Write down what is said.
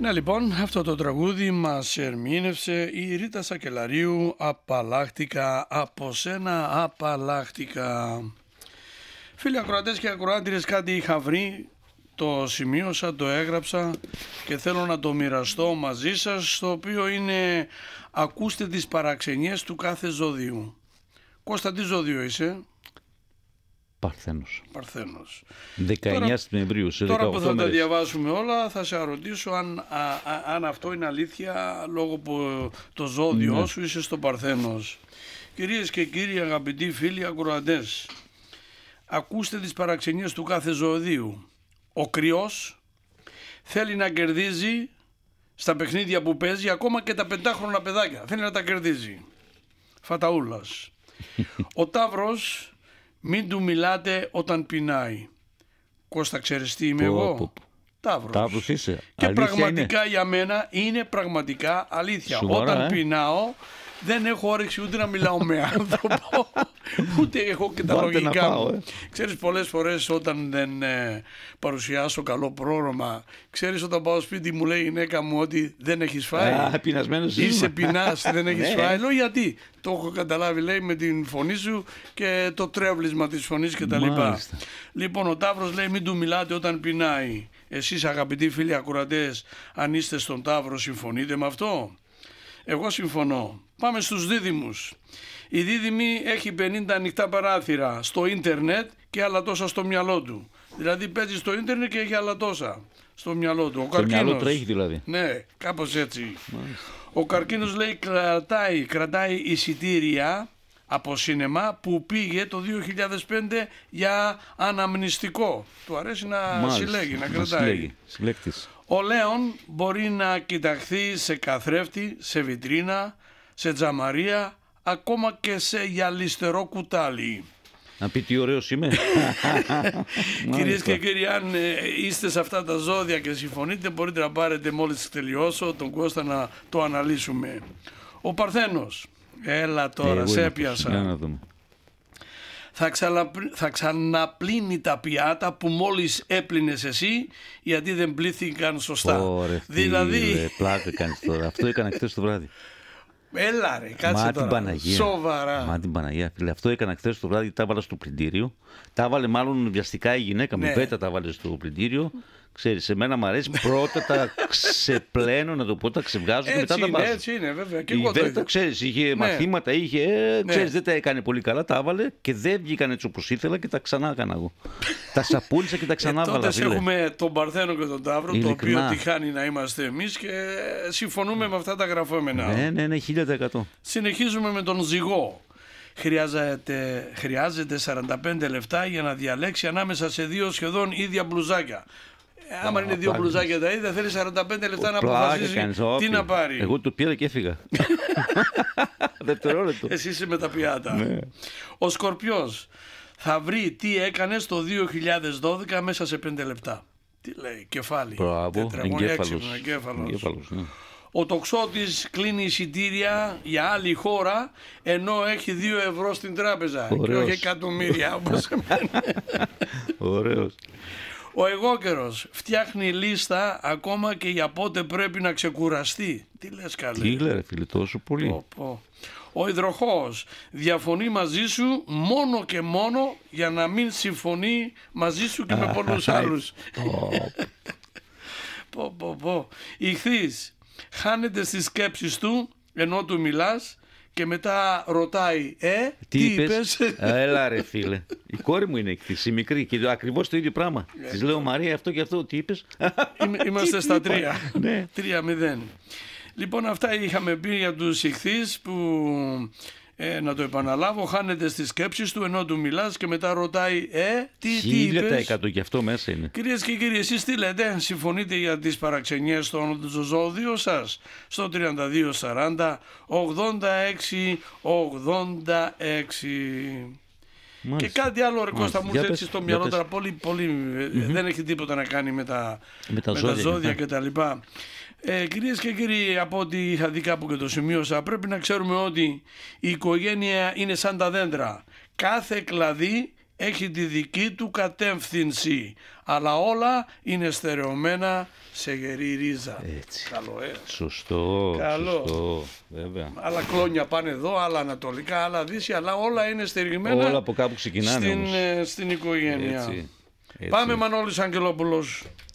Ναι, λοιπόν, αυτό το τραγούδι μας ερμήνευσε η Ρίτα Σακελαρίου. Απαλλάχτηκα, από σένα απαλλάχτηκα. Φίλοι ακροατές και ακροάτριες, κάτι είχα βρει, το σημείωσα, το έγραψα και θέλω να το μοιραστώ μαζί σας, το οποίο είναι ακούστε τις παραξενιές του κάθε ζωδίου. Κώστα, τι ζώδιο είσαι? Παρθένος. Παρθένος. 19 Σεπτεμβρίου, σε 18 Τώρα που θα μέρες. τα διαβάσουμε όλα, θα σε ρωτήσω αν αυτό είναι αλήθεια, λόγω που το ζώδιό σου είσαι στο Παρθένος. Κυρίες και κύριοι, αγαπητοί φίλοι ακροατές, ακούστε τις παραξενίες του κάθε ζωδίου. Ο Κρυός θέλει να κερδίζει στα παιχνίδια που παίζει, ακόμα και τα 5χρονα παιδάκια. Θέλει να τα κερδίζει. Φαταούλας. Ο Ταύρος, μην του μιλάτε όταν πεινάει. Κώστα, ξέρεις τι είμαι εγώ? Ταύρος. Ταύρος είσαι. Και Αλήθεια πραγματικά είναι. για μένα είναι πραγματικά αλήθεια. Σοβαρά, Όταν πεινάω δεν έχω όρεξη ούτε να μιλάω με άνθρωπο, ούτε έχω και τα Βάλτε λογικά να πάω, μου. Ξέρεις, πολλές φορές όταν δεν παρουσιάσω καλό πρόγραμμα, ξέρεις, όταν πάω σπίτι μου λέει η γυναίκα μου ότι δεν έχεις φάει. Πεινασμένος Είσαι πεινάς, δεν έχεις Ναι. φάει. Λέω γιατί? Το έχω καταλάβει, λέει, με την φωνή σου και το τρέβλισμα της φωνής και τα λοιπά. Μάλιστα. Λοιπόν, ο Ταύρος λέει μην του μιλάτε όταν πεινάει. Εσείς, αγαπητοί φίλοι ακροατές, αν είστε στον Ταύρο, συμφωνείτε με αυτό? Εγώ συμφωνώ. Πάμε στους δίδυμους. Η δίδυμη έχει 50 ανοιχτά παράθυρα στο ίντερνετ και άλλα τόσα στο μυαλό του. Δηλαδή παίζει στο ίντερνετ και έχει άλλα τόσα στο μυαλό του. Ο Το μυαλό καρκίνος, τρέχει δηλαδή. ναι, κάπως έτσι. Μάλιστα. Ο καρκίνος λέει κρατάει εισιτήρια από σίνεμα που πήγε το 2005 για αναμνηστικό. Του αρέσει να Μάλιστα. συλλέγει, να Να κρατάει. συλλέγει. Συλλέκτης. Ο Λέων μπορεί να κοιταχθεί σε καθρέφτη, σε βιτρίνα, σε τζαμαρία, ακόμα και σε γυαλιστερό κουτάλι. Να πει τι ωραίος είμαι. Κυρίες και κύριοι, αν είστε σε αυτά τα ζώδια και συμφωνείτε, μπορείτε να πάρετε μόλις τελειώσω τον Κώστα να το αναλύσουμε. Ο Παρθένος. Έλα τώρα, Εγώ σε είμαι έπιασα. αυτός. Για να δούμε. Θα ξαναπλύνει τα πιάτα που μόλις έπλυνες εσύ, γιατί δεν πλήθηκαν σωστά. Ωρε, Δηλαδή, φίλε, πλάκα κάνεις τώρα. Αυτό έκανα χθες το βράδυ. έλα ρε, κάτσε Μα τώρα. την Παναγία. Σοβαρά. Μα την Παναγία, φίλε. Αυτό έκανα χθες το βράδυ. Τα έβαλα στο πλυντήριο. Τα έβαλε μάλλον βιαστικά η γυναίκα μου. Ναι. Βέτα τα έβαλε στο πλυντήριο. Ξέρεις, εμένα μου αρέσει πρώτα τα ξεπλένω, να το πω, τα ξεβγάζω και μετά Έτσι τα είναι, βάζω. έτσι είναι, βέβαια. Και Η εγώ το Βέτα, είδα. ξέρεις, είχε μαθήματα, είχε. Ξέρεις, δεν τα έκανε πολύ καλά. Τα έβαλε και δεν βγήκαν έτσι όπως ήθελα και τα ξανά έκανα εγώ. Τα σαπούλησα και τα ξανά έβαλα. Τότε φίλε. έχουμε τον Παρθένο και τον Ταύρο, Ειλικρινά. το οποίο τυχάνει να είμαστε εμείς και συμφωνούμε με αυτά τα γραφόμενα. Ναι, 1000%. Συνεχίζουμε με τον Ζυγό. Χρειάζεται 45 λεπτά για να διαλέξει ανάμεσα σε δύο σχεδόν ίδια μπλουζάκια. Άμα είναι δύο πλάκα. μπλουζάκια τα ίδια, θέλει 45 λεπτά να Πλάκα αποφασίσει κάνεις, τι όπι. να πάρει. Εγώ το πήρα και έφυγα. Δευτερόλεπτο. Εσύ είσαι με τα πιάτα. Ναι. Ο Σκορπιός θα βρει τι έκανες το 2012 μέσα σε 5 λεπτά. Τι λέει, κεφάλι. Μπράβο, τετραγωνία, εγκέφαλος. έξυπνο, εγκέφαλος. Εγκέφαλος, ναι. Ο τοξότης κλείνει εισιτήρια για άλλη χώρα, ενώ έχει 2 ευρώ στην τράπεζα. Και Ωραίος. όχι εκατομμύρια όπως εμένα. Ωραίος. Ο εγώκερος φτιάχνει λίστα ακόμα και για πότε πρέπει να ξεκουραστεί. Τι λες καλέ. Τι λέει, φίλε, τόσο πολύ. Πω, πω. Ο υδροχόος διαφωνεί μαζί σου μόνο και μόνο για να μην συμφωνεί μαζί σου και με πολλούς άλλους. Πω. Ιχθύς χάνεται στις σκέψεις του ενώ του μιλάς και μετά ρωτάει τι είπες. Έλα ρε φίλε. Η κόρη μου είναι εκθής, η μικρή και ακριβώς το ίδιο πράγμα. Της λέω Μαρία αυτό και αυτό, τι είπες. Είμαστε στα 3. Ναι. 3-0. Λοιπόν, αυτά είχαμε πει για τους ιχθύς που, να το επαναλάβω, χάνεται στις σκέψεις του ενώ του μιλάς και μετά ρωτάει τι είπες. 1000% και αυτό μέσα είναι. Κυρίες και κύριοι, εσείς τι λέτε, συμφωνείτε για τις παραξενιές στο ζώδιο σας? Στο 3240 86 86. Και κάτι άλλο ρε Κώστα μου Για έρθει πες, έτσι στο για μυαλό πες. τώρα, πολύ δεν έχει τίποτα να κάνει με τα ζώδια, ζώδια ναι. και τα λοιπά. Κυρίες και κύριοι, από ό,τι είχα δει κάπου και το σημείωσα, πρέπει να ξέρουμε ότι η οικογένεια είναι σαν τα δέντρα. Κάθε κλαδί έχει τη δική του κατεύθυνση, αλλά όλα είναι στερεωμένα σε γερή ρίζα. Έτσι. Καλό, Σωστό, καλό. Σωστό, βέβαια. Άλλα κλόνια πάνε εδώ, άλλα ανατολικά, άλλα δύση, αλλά όλα είναι στηριγμένα. Όλα από κάπου ξεκινάνε στην οικογένεια. Έτσι. Πάμε Μανώλης Αγγελόπουλος.